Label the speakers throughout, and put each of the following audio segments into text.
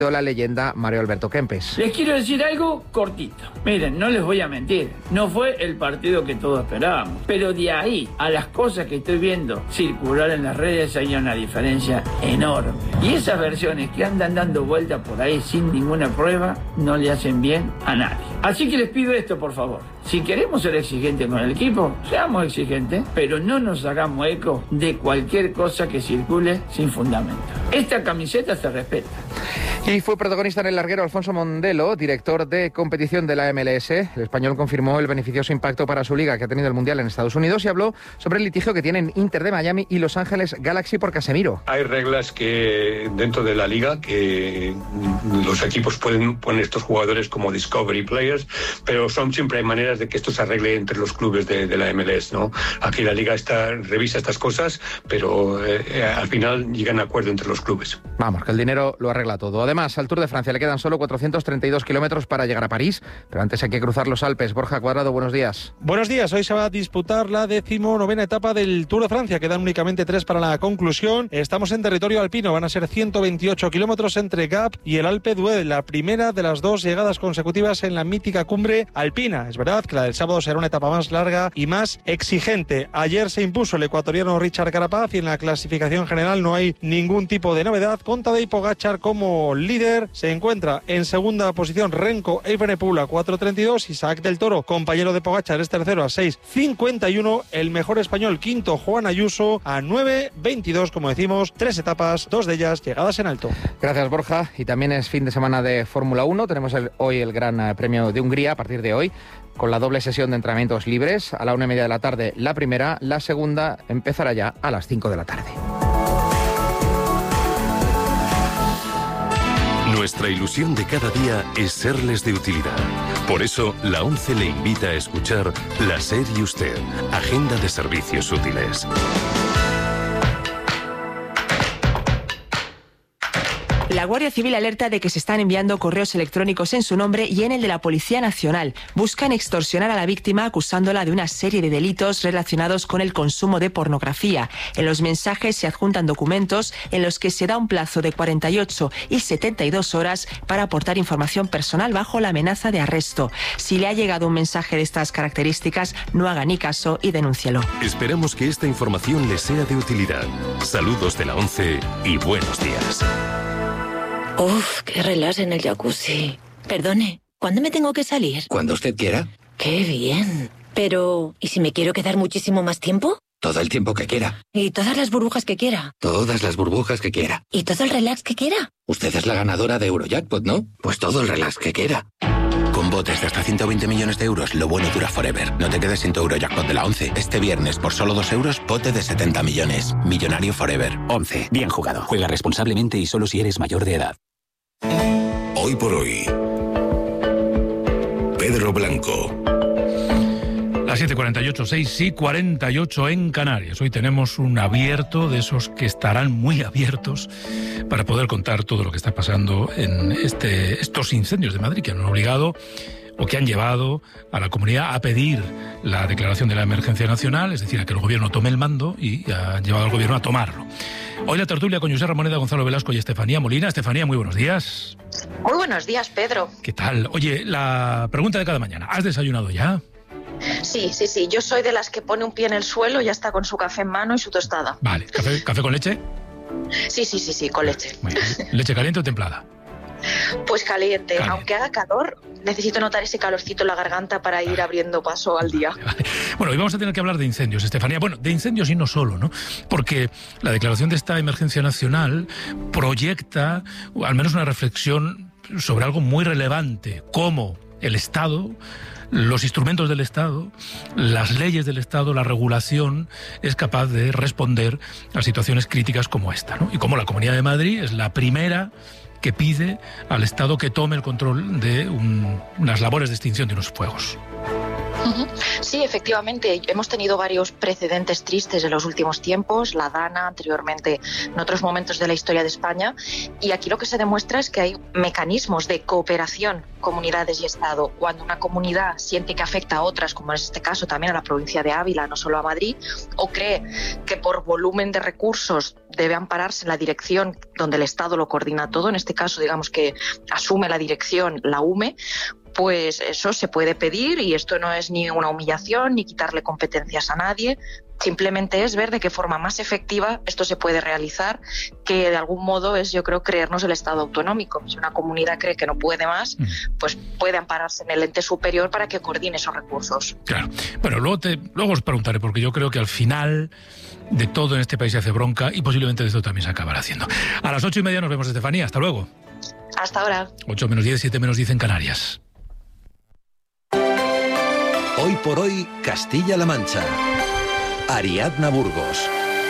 Speaker 1: la leyenda Mario Alberto Kempes.
Speaker 2: Les quiero decir algo cortito. Miren, no les voy a mentir. No fue el partido que todos esperábamos. Pero de ahí a las cosas que estoy viendo circular en las redes hay una diferencia enorme. Y esas versiones que andan dando vueltas por ahí sin ninguna prueba no le hacen bien a nadie. Así que les pido esto, por favor. Si queremos ser exigentes con el equipo, seamos exigentes, pero no nos hagamos eco de cualquier cosa que circule sin fundamento. Esta camiseta se respeta.
Speaker 1: Y fue protagonista en el larguero Alfonso Mondelo, director de competición de la MLS. El español confirmó el beneficioso impacto para su liga que ha tenido el Mundial en Estados Unidos y habló sobre el litigio que tienen Inter de Miami y Los Ángeles Galaxy por Casemiro.
Speaker 3: Hay reglas que dentro de la liga que los equipos pueden poner estos jugadores como discovery players, pero siempre hay maneras de que esto se arregle entre los clubes de la MLS, ¿no? Aquí la liga revisa estas cosas, pero al final llegan a acuerdo entre los clubes.
Speaker 1: Vamos, que el dinero lo arregla todo. Además, al Tour de Francia le quedan solo 432 kilómetros para llegar a París, pero antes hay que cruzar los Alpes. Borja Cuadrado, buenos días.
Speaker 4: Buenos días. Hoy se va a disputar la 19ª etapa del Tour de Francia. Quedan únicamente 3 para la conclusión. Estamos en territorio alpino. Van a ser 128 kilómetros entre Gap y el Alpe d'Huez, la primera de las 2 llegadas consecutivas en la mítica cumbre alpina. Es verdad que la del sábado será una etapa más larga y más exigente. Ayer se impuso el ecuatoriano Richard Carapaz y en la clasificación general no hay ningún tipo de novedad, con Tadej Pogačar como líder. Se encuentra en segunda posición Renko Evenepoel a 4.32, Isaac del Toro, compañero de Pogačar, es tercero a 6.51, el mejor español quinto Juan Ayuso a 9.22, como decimos, 3 etapas, 2 de ellas llegadas en alto.
Speaker 1: Gracias, Borja. Y también es fin de semana de Fórmula 1, tenemos hoy el Gran Premio de Hungría a partir de hoy, con la doble sesión de entrenamientos libres, a la 1:30 de la tarde la primera, la segunda empezará ya a las 5 de la tarde.
Speaker 5: Nuestra ilusión de cada día es serles de utilidad. Por eso, la ONCE le invita a escuchar La SER y Usted, Agenda de Servicios Útiles.
Speaker 6: La Guardia Civil alerta de que se están enviando correos electrónicos en su nombre y en el de la Policía Nacional. Buscan extorsionar a la víctima acusándola de una serie de delitos relacionados con el consumo de pornografía. En los mensajes se adjuntan documentos en los que se da un plazo de 48 y 72 horas para aportar información personal bajo la amenaza de arresto. Si le ha llegado un mensaje de estas características, no haga ni caso y denúncielo.
Speaker 5: Esperamos que esta información le sea de utilidad. Saludos de la ONCE y buenos días.
Speaker 7: Uf, qué relax en el jacuzzi. Perdone, ¿cuándo me tengo que salir?
Speaker 8: Cuando usted quiera.
Speaker 7: ¡Qué bien! Pero, ¿y si me quiero quedar muchísimo más tiempo?
Speaker 8: Todo el tiempo que quiera.
Speaker 7: ¿Y todas las burbujas que quiera?
Speaker 8: Todas las burbujas que quiera.
Speaker 7: ¿Y todo el relax que quiera?
Speaker 8: Usted es la ganadora de Eurojackpot, ¿no? Pues todo el relax que quiera.
Speaker 9: Con botes de hasta 120 millones de euros, lo bueno dura forever. No te quedes sin tu Eurojackpot de la ONCE. Este viernes, por solo 2 euros, bote de 70 millones. Millonario forever.
Speaker 10: ONCE. Bien jugado. Juega responsablemente y solo si eres mayor de edad.
Speaker 11: Hoy por hoy, Pedro Blanco.
Speaker 12: Las 7:48, 6:48 en Canarias. Hoy tenemos un abierto de esos que estarán muy abiertos para poder contar todo lo que está pasando en estos incendios de Madrid que han obligado o que han llevado a la comunidad a pedir la declaración de la emergencia nacional, es decir, a que el gobierno tome el mando y ha llevado al gobierno a tomarlo. Hoy la tertulia con José Ramoneda, Gonzalo Velasco y Estefanía Molina. Estefanía, muy buenos días.
Speaker 13: Muy buenos días, Pedro.
Speaker 12: ¿Qué tal? Oye, la pregunta de cada mañana. ¿Has desayunado ya?
Speaker 13: Sí. Yo soy de las que pone un pie en el suelo y ya está con su café en mano y su tostada.
Speaker 12: Vale. ¿Café con leche?
Speaker 13: Sí, con leche.
Speaker 12: Bueno, ¿leche caliente o templada?
Speaker 13: Pues caliente. Aunque haga calor, necesito notar ese calorcito en la garganta para ir abriendo paso al día.
Speaker 12: Vale. Bueno, hoy vamos a tener que hablar de incendios, Estefanía. Bueno, de incendios y no solo, ¿no? Porque la declaración de esta emergencia nacional proyecta al menos una reflexión sobre algo muy relevante, como el Estado, los instrumentos del Estado, las leyes del Estado, la regulación es capaz de responder a situaciones críticas como esta, ¿no? Y como la Comunidad de Madrid es la primera que pide al Estado que tome el control de unas labores de extinción de unos fuegos.
Speaker 13: Sí, efectivamente, hemos tenido varios precedentes tristes en los últimos tiempos, la Dana, anteriormente en otros momentos de la historia de España, y aquí lo que se demuestra es que hay mecanismos de cooperación, comunidades y Estado. Cuando una comunidad siente que afecta a otras, como en este caso también a la provincia de Ávila, no solo a Madrid, o cree que por volumen de recursos debe ampararse en la dirección donde el Estado lo coordina todo, en este caso digamos que asume la dirección la UME, pues eso se puede pedir, y esto no es ni una humillación ni quitarle competencias a nadie, simplemente es ver de qué forma más efectiva esto se puede realizar, que de algún modo es, yo creo, creernos el Estado autonómico. Si una comunidad cree que no puede más, pues puede ampararse en el ente superior para que coordine esos recursos.
Speaker 12: Claro. Bueno, luego os preguntaré, porque yo creo que al final de todo en este país se hace bronca y posiblemente de esto también se acabará haciendo. A las 8:30 nos vemos, Estefanía. Hasta luego.
Speaker 13: Hasta ahora.
Speaker 12: 8:10, 7:10 en Canarias.
Speaker 11: Hoy por hoy, Castilla-La Mancha. Ariadna Burgos.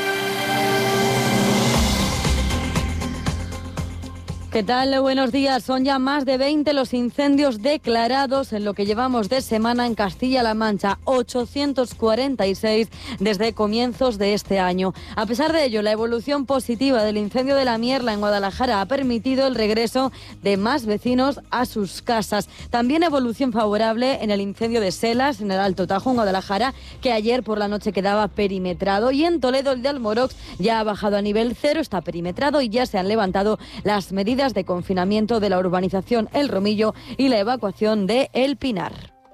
Speaker 14: ¿Qué tal? Buenos días. Son ya más de 20 los incendios declarados en lo que llevamos de semana en Castilla-La Mancha, 846 desde comienzos de este año. A pesar de ello, la evolución positiva del incendio de la Mierla en Guadalajara ha permitido el regreso de más vecinos a sus casas. También evolución favorable en el incendio de Selas, en el Alto Tajo, en Guadalajara, que ayer por la noche quedaba perimetrado. Y en Toledo, el de Almorox ya ha bajado a nivel 0, está perimetrado y ya se han levantado las medidas de confinamiento de la urbanización El Romillo y la evacuación de El Pinar.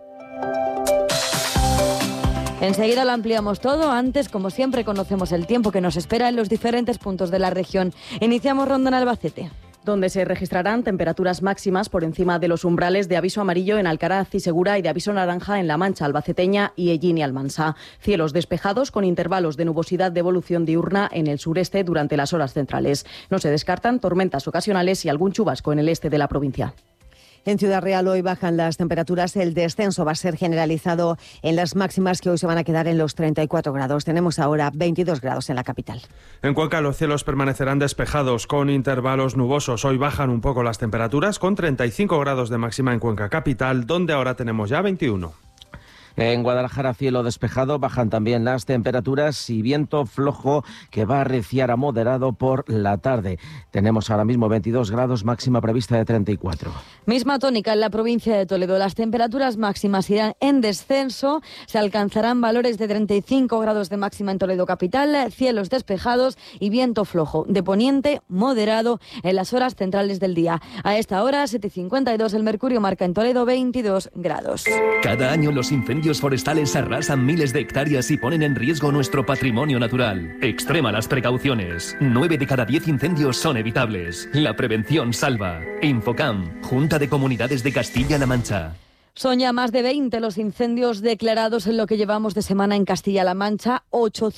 Speaker 14: Enseguida lo ampliamos todo. Antes, como siempre, conocemos el tiempo que nos espera en los diferentes puntos de la región. Iniciamos ronda en Albacete,
Speaker 15: donde se registrarán temperaturas máximas por encima de los umbrales de aviso amarillo en Alcaraz y Segura y de aviso naranja en La Mancha albaceteña y Ellín y Almansa. Cielos despejados con intervalos de nubosidad de evolución diurna en el sureste durante las horas centrales. No se descartan tormentas ocasionales y algún chubasco en el este de la provincia.
Speaker 16: En Ciudad Real hoy bajan las temperaturas, el descenso va a ser generalizado en las máximas que hoy se van a quedar en los 34 grados. Tenemos ahora 22 grados en la capital.
Speaker 4: En Cuenca los cielos permanecerán despejados con intervalos nubosos. Hoy bajan un poco las temperaturas con 35 grados de máxima en Cuenca capital, donde ahora tenemos ya 21.
Speaker 17: En Guadalajara, cielo despejado, bajan también las temperaturas y viento flojo que va a arreciar a moderado por la tarde. Tenemos ahora mismo 22 grados, máxima prevista de 34.
Speaker 14: Misma tónica en la provincia de Toledo. Las temperaturas máximas irán en descenso. Se alcanzarán valores de 35 grados de máxima en Toledo capital, cielos despejados y viento flojo de poniente moderado en las horas centrales del día. A esta hora, 7:52, el mercurio marca en Toledo 22 grados.
Speaker 18: Cada año los incendios forestales arrasan miles de hectáreas y ponen en riesgo nuestro patrimonio natural. Extrema las precauciones. 9 de cada 10 incendios son evitables. La prevención salva. Infocam, Junta de Comunidades de Castilla-La Mancha.
Speaker 14: Son ya más de 20 los incendios declarados en lo que llevamos de semana en Castilla-La Mancha,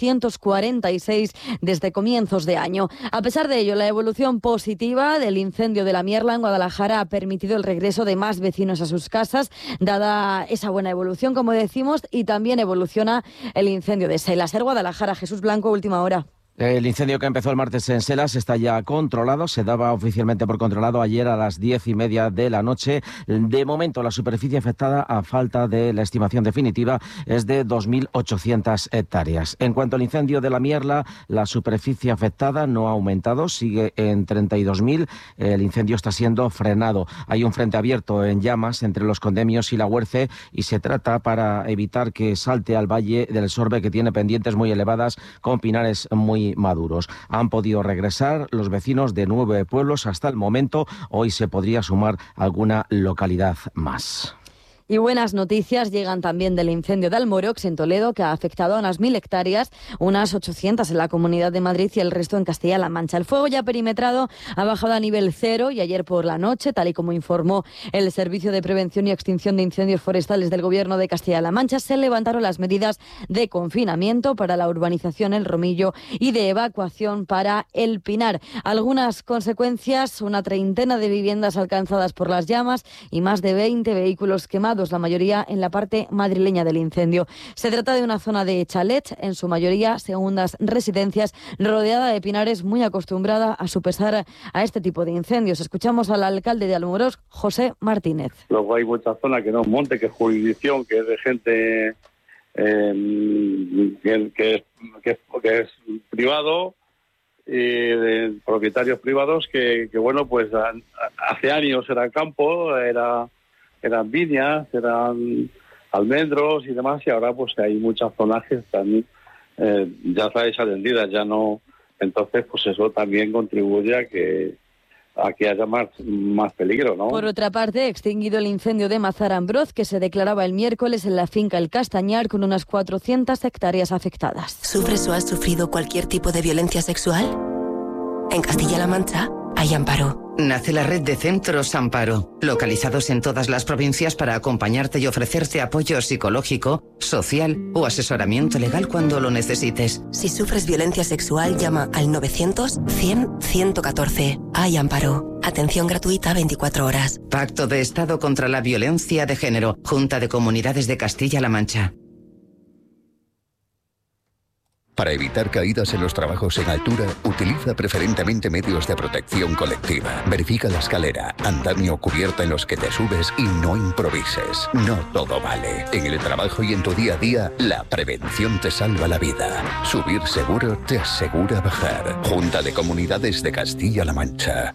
Speaker 14: 846 desde comienzos de año. A pesar de ello, la evolución positiva del incendio de la Mierla en Guadalajara ha permitido el regreso de más vecinos a sus casas, dada esa buena evolución, como decimos, y también evoluciona el incendio de Selas. Guadalajara, Jesús Blanco, última hora.
Speaker 17: El incendio que empezó el martes en Selas está ya controlado, se daba oficialmente por controlado ayer a las 10:30 de la noche. De momento, la superficie afectada, a falta de la estimación definitiva, es de 2.800 hectáreas. En cuanto al incendio de la Mierla, la superficie afectada no ha aumentado, sigue en 32.000. El incendio está siendo frenado. Hay un frente abierto en llamas entre los Condemios y la Huerce y se trata para evitar que salte al Valle del Sorbe, que tiene pendientes muy elevadas con pinares muy maduros. Han podido regresar los vecinos de 9 pueblos hasta el momento. Hoy se podría sumar alguna localidad más.
Speaker 14: Y buenas noticias llegan también del incendio de Almorox en Toledo, que ha afectado a unas 1.000 hectáreas, unas 800 en la Comunidad de Madrid y el resto en Castilla-La Mancha. El fuego ya perimetrado ha bajado a nivel 0 y ayer por la noche, tal y como informó el Servicio de Prevención y Extinción de Incendios Forestales del Gobierno de Castilla-La Mancha, se levantaron las medidas de confinamiento para la urbanización El Romillo y de evacuación para El Pinar. Algunas consecuencias: una treintena de viviendas alcanzadas por las llamas y más de 20 vehículos quemados despejados, la mayoría en la parte madrileña del incendio. Se trata de una zona de chalet, en su mayoría segundas residencias, rodeada de pinares, muy acostumbrada a su pesar a este tipo de incendios. Escuchamos al alcalde de Almorós, José Martínez.
Speaker 19: Luego hay muchas zonas que no es monte, que es jurisdicción, que es de gente que es privado, de propietarios privados que bueno, pues hace años era campo, eran viñas, eran almendros y demás, y ahora pues hay muchas zonas que están ya desatendidas, ya no. Entonces pues eso también contribuye a que haya más peligro, ¿no?
Speaker 14: Por otra parte, extinguido el incendio de Mazarambroz, que se declaraba el miércoles en la finca El Castañar, con unas 400 hectáreas afectadas.
Speaker 20: ¿Sufres o has sufrido cualquier tipo de violencia sexual? En Castilla-La Mancha hay Amparo.
Speaker 21: Nace la red de Centros Amparo, localizados en todas las provincias para acompañarte y ofrecerte apoyo psicológico, social o asesoramiento legal cuando lo necesites.
Speaker 20: Si sufres violencia sexual, llama al 900-100-114. Hay Amparo. Atención gratuita 24 horas.
Speaker 21: Pacto de Estado contra la Violencia de Género. Junta de Comunidades de Castilla-La Mancha.
Speaker 22: Para evitar caídas en los trabajos en altura, utiliza preferentemente medios de protección colectiva. Verifica la escalera, andamio o cubierta en los que te subes y no improvises. No todo vale. En el trabajo y en tu día a día, la prevención te salva la vida. Subir seguro te asegura bajar. Junta de Comunidades de Castilla-La Mancha.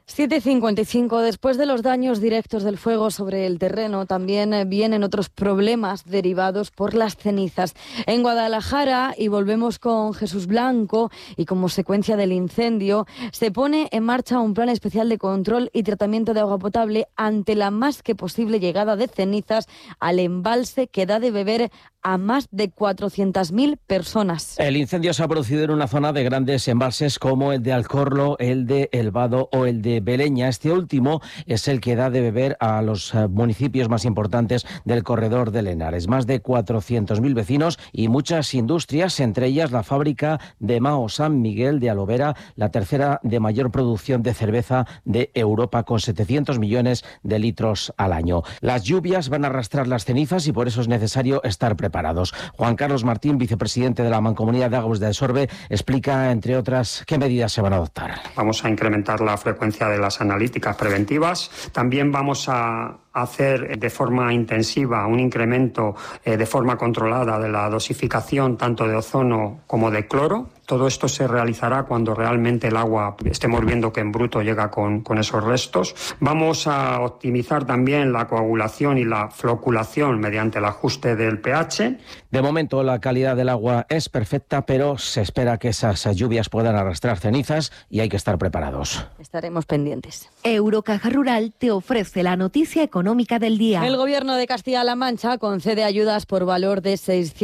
Speaker 14: 7:55. Después de los daños directos del fuego sobre el terreno, también vienen otros problemas derivados por las cenizas. En Guadalajara, y volvemos con Jesús Blanco, y como secuencia del incendio, se pone en marcha un plan especial de control y tratamiento de agua potable ante la más que posible llegada de cenizas al embalse que da de beber a más de 400.000 personas.
Speaker 17: El incendio se ha producido en una zona de grandes embalses como el de Alcorlo, el de El Vado o el de Beleña. Este último es el que da de beber a los municipios más importantes del corredor del Henares. Más de 400.000 vecinos y muchas industrias, entre ellas la fábrica de Mao San Miguel de Alovera, la tercera de mayor producción de cerveza de Europa, con 700 millones de litros al año. Las lluvias van a arrastrar las cenizas y por eso es necesario estar preparados. Juan Carlos Martín, vicepresidente de la Mancomunidad de Aguas del Sorbe, explica, entre otras, qué medidas se van a adoptar.
Speaker 23: Vamos a incrementar la frecuencia de las analíticas preventivas. También vamos a hacer de forma intensiva un incremento de forma controlada de la dosificación tanto de ozono como de cloro. Todo esto se realizará cuando realmente el agua estemos viendo que en bruto llega con esos restos. Vamos a optimizar también la coagulación y la floculación mediante el ajuste del pH.
Speaker 17: De momento la calidad del agua es perfecta, pero se espera que esas lluvias puedan arrastrar cenizas y hay que estar preparados.
Speaker 14: Estaremos pendientes.
Speaker 24: Eurocaja Rural te ofrece la noticia económica del día.
Speaker 14: El Gobierno de Castilla-La Mancha concede ayudas por valor de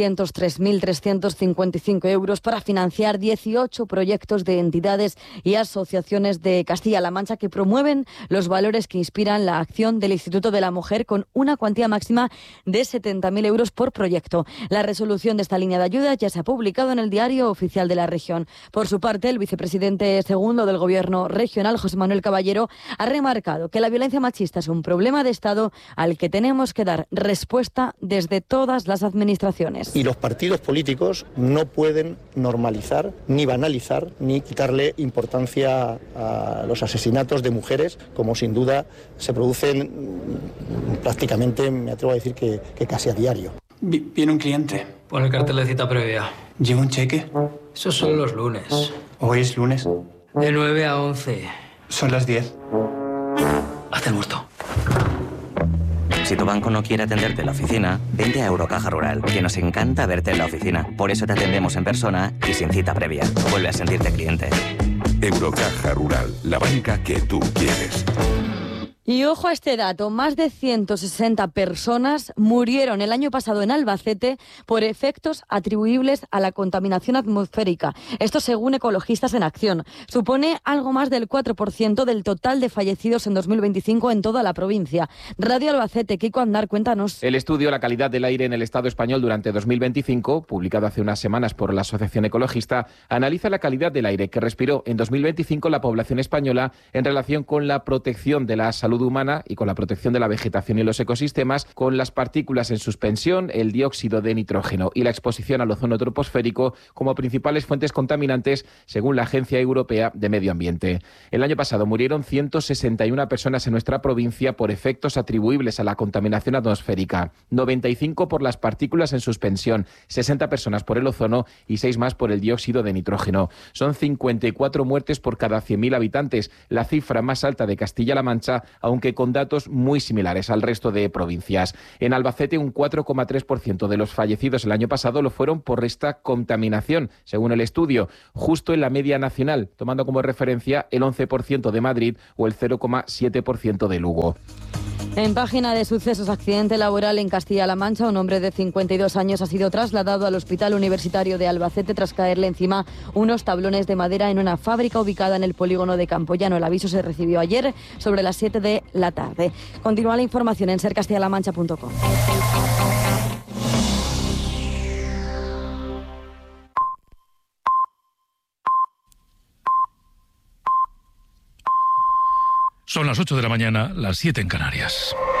Speaker 14: 603.355 euros para financiar 18 proyectos de entidades y asociaciones de Castilla-La Mancha que promueven los valores que inspiran la acción del Instituto de la Mujer, con una cuantía máxima de 70.000 euros por proyecto. La resolución de esta línea de ayuda ya se ha publicado en el Diario Oficial de la Región. Por su parte, el vicepresidente segundo del Gobierno regional, José Manuel Caballero, ha remarcado que la violencia machista es un problema de Estado al que tenemos que dar respuesta desde todas las administraciones.
Speaker 25: Y los partidos políticos no pueden normalizar, ni banalizar, ni quitarle importancia a los asesinatos de mujeres, como sin duda se producen prácticamente, me atrevo a decir que casi a diario.
Speaker 26: Viene un cliente.
Speaker 27: Pon el cartel de cita previa.
Speaker 26: ¿Lleva un cheque?
Speaker 27: Esos son los lunes.
Speaker 26: ¿Hoy es lunes?
Speaker 27: De 9 a 11.
Speaker 26: Son las 10.
Speaker 27: Haz el muerto.
Speaker 28: Si tu banco no quiere atenderte en la oficina, vente a Eurocaja Rural, que nos encanta verte en la oficina. Por eso te atendemos en persona y sin cita previa. Vuelve a sentirte cliente.
Speaker 5: Eurocaja Rural, la banca que tú quieres.
Speaker 14: Y ojo a este dato, más de 160 personas murieron el año pasado en Albacete por efectos atribuibles a la contaminación atmosférica. Esto según Ecologistas en Acción. Supone algo más del 4% del total de fallecidos en 2025 en toda la provincia. Radio Albacete, Kiko Andar, cuéntanos.
Speaker 29: El estudio La calidad del aire en el Estado español durante 2025, publicado hace unas semanas por la Asociación Ecologista, analiza la calidad del aire que respiró en 2025 la población española en relación con la protección de la salud salud humana y con la protección de la vegetación y los ecosistemas, con las partículas en suspensión, el dióxido de nitrógeno y la exposición al ozono troposférico como principales fuentes contaminantes, según la Agencia Europea de Medio Ambiente. El año pasado murieron 161 personas en nuestra provincia por efectos atribuibles a la contaminación atmosférica, 95 por las partículas en suspensión, 60 personas por el ozono y 6 más por el dióxido de nitrógeno. Son 54 muertes por cada 100.000 habitantes, la cifra más alta de Castilla-La Mancha, aunque con datos muy similares al resto de provincias. En Albacete, un 4,3% de los fallecidos el año pasado lo fueron por esta contaminación, según el estudio, justo en la media nacional, tomando como referencia el 11% de Madrid o el 0,7% de Lugo.
Speaker 14: En página de sucesos, accidente laboral en Castilla-La Mancha. Un hombre de 52 años ha sido trasladado al Hospital Universitario de Albacete tras caerle encima unos tablones de madera en una fábrica ubicada en el polígono de Campoyano. El aviso se recibió ayer sobre las 7 de la tarde. Continúa la información en sercastillalamancha.com.
Speaker 12: Son las 8 de la mañana, las 7 en Canarias.